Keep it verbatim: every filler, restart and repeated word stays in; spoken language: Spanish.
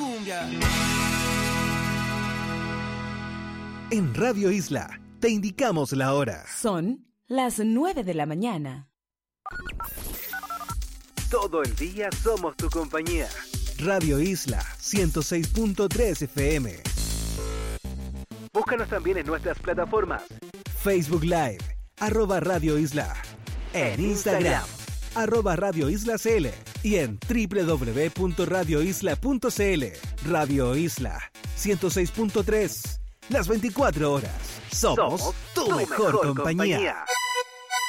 cumbia. En Radio Isla te indicamos la hora. Son las nueve de la mañana. Todo el día somos tu compañía. Radio Isla ciento seis punto tres F M. Búscanos también en nuestras plataformas. Facebook Live, arroba Radio Isla. En Instagram, arroba Radio Isla C L. Y en doble u doble u doble u punto radio isla punto c l. Radio Isla ciento seis punto tres. Las veinticuatro horas. Somos, Somos tu, tu mejor, mejor compañía. compañía.